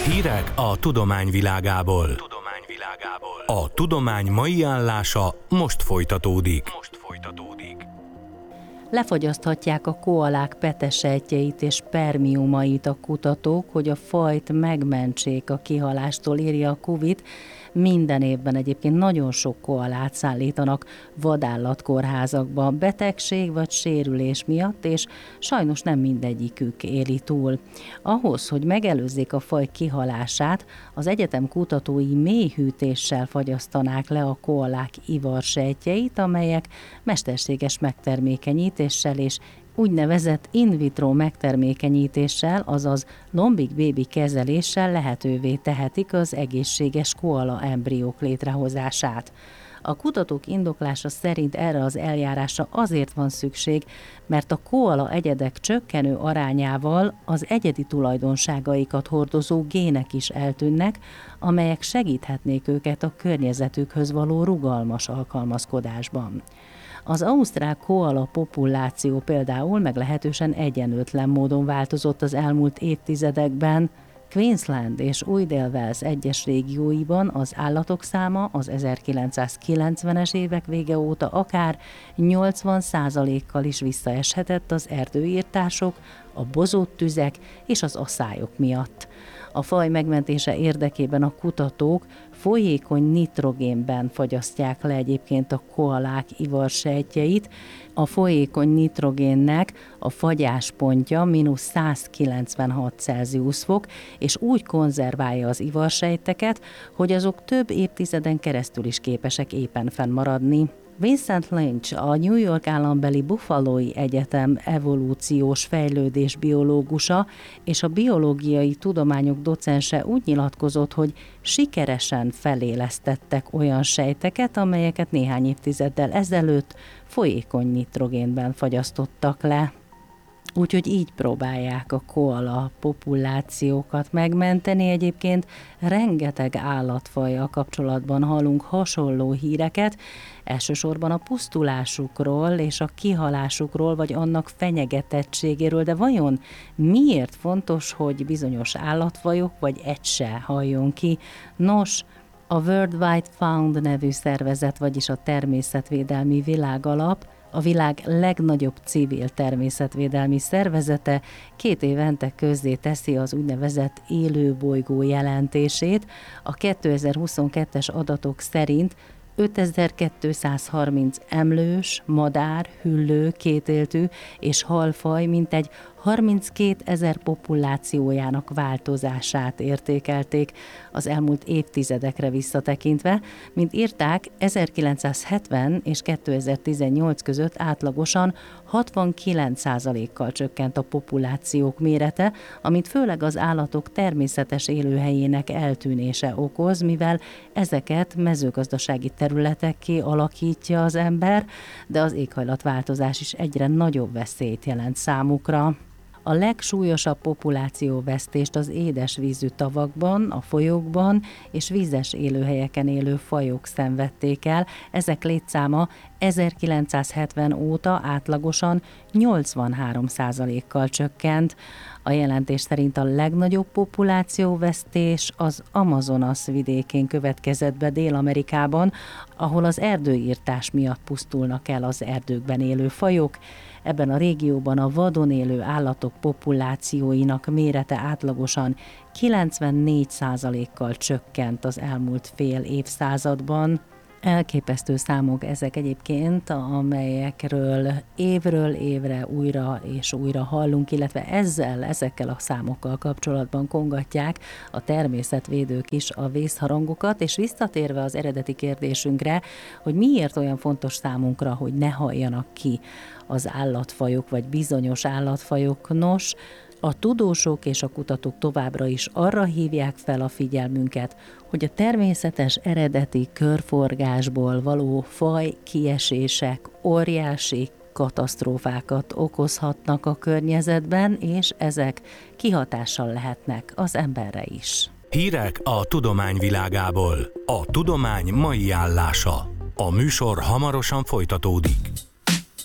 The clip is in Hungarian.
Hírek a tudomány világából. A tudomány mai állása most folytatódik. Lefagyaszthatják a koalák petesejtjeit és spermiumait a kutatók, hogy a fajt megmentsék a kihalástól, írja a Kuvit. Minden évben egyébként nagyon sok koalát szállítanak vadállatkórházakba betegség vagy sérülés miatt, és sajnos nem mindegyikük éli túl. Ahhoz, hogy megelőzzék a faj kihalását, az egyetem kutatói mélyhűtéssel fagyasztanák le a koalák ivarsejtjeit, amelyek mesterséges megtermékenyítéssel és úgynevezett in vitro megtermékenyítéssel, azaz lombik bébi kezeléssel lehetővé tehetik az egészséges koala embriók létrehozását. A kutatók indoklása szerint erre az eljárásra azért van szükség, mert a koala egyedek csökkenő arányával az egyedi tulajdonságaikat hordozó gének is eltűnnek, amelyek segíthetnék őket a környezetükhöz való rugalmas alkalmazkodásban. Az ausztrál koala populáció például meglehetősen egyenlőtlen módon változott az elmúlt évtizedekben. Queensland és Új-Dél-Wales egyes régióiban az állatok száma az 1990-es évek vége óta akár 80%-kal is visszaeshetett az erdőirtások, a bozott tüzek és az aszályok miatt. A faj megmentése érdekében a kutatók folyékony nitrogénben fagyasztják le egyébként a koalák ivarsejtjeit. A folyékony nitrogénnek a fagyáspontja -196 Celsius fok, és úgy konzerválja az ivarsejteket, hogy azok több évtizeden keresztül is képesek éppen fennmaradni. Vincent Lynch, a New York állambeli Buffalo-i Egyetem evolúciós fejlődés biológusa és a biológiai tudományok docense úgy nyilatkozott, hogy sikeresen felélesztettek olyan sejteket, amelyeket néhány évtizeddel ezelőtt folyékony nitrogénben fagyasztottak le. Úgyhogy így próbálják a koala populációkat megmenteni. Egyébként rengeteg állatfajjal kapcsolatban hallunk hasonló híreket, elsősorban a pusztulásukról és a kihalásukról, vagy annak fenyegetettségéről, de vajon miért fontos, hogy bizonyos állatfajok, vagy egy se halljon ki? Nos, a World Wide Fund nevű szervezet, vagyis a Természetvédelmi Világalap, a világ legnagyobb civil természetvédelmi szervezete 2 évente közzé teszi az úgynevezett élőbolygó jelentését. A 2022-es adatok szerint 5230 emlős, madár, hüllő, kétéltű és halfaj mintegy 32 000 populációjának változását értékelték az elmúlt évtizedekre visszatekintve. Mint írták, 1970 és 2018 között átlagosan 69%-kal csökkent a populációk mérete, amit főleg az állatok természetes élőhelyének eltűnése okoz, mivel ezeket mezőgazdasági területekké alakítja az ember, de az éghajlatváltozás is egyre nagyobb veszélyt jelent számukra. A legsúlyosabb populációvesztést az édesvízű tavakban, a folyókban és vízes élőhelyeken élő fajok szenvedték el. Ezek létszáma 1970 óta átlagosan 83%-kal csökkent. A jelentés szerint a legnagyobb populációvesztés az Amazonas vidékén következett be Dél-Amerikában, ahol az erdőirtás miatt pusztulnak el az erdőkben élő fajok. Ebben a régióban a vadon élő állatok populációinak mérete átlagosan 94%-kal csökkent az elmúlt fél évszázadban. Elképesztő számok ezek egyébként, amelyekről évről évre újra és újra hallunk, illetve ezekkel a számokkal kapcsolatban kongatják a természetvédők is a vészharangokat, és visszatérve az eredeti kérdésünkre, hogy miért olyan fontos számunkra, hogy ne halljanak ki az állatfajok, vagy bizonyos állatfajok. Nos, a tudósok és a kutatók továbbra is arra hívják fel a figyelmünket, hogy a természetes eredeti körforgásból való faj kiesések óriási katasztrófákat okozhatnak a környezetben, és ezek kihatással lehetnek az emberre is. Hírek a tudomány világából. A tudomány mai állása. A műsor hamarosan folytatódik.